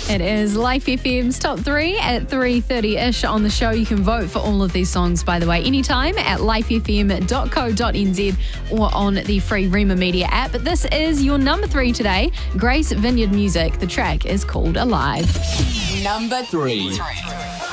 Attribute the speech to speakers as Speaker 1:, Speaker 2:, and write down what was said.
Speaker 1: It is Life FM's Top 3 at 3:30-ish on the show. You can vote for all of these songs, by the way, anytime at lifefm.co.nz or on the free Rema Media app. But this is your number 3 today, Grace Vineyard Music. The track is called Alive.
Speaker 2: Number 3.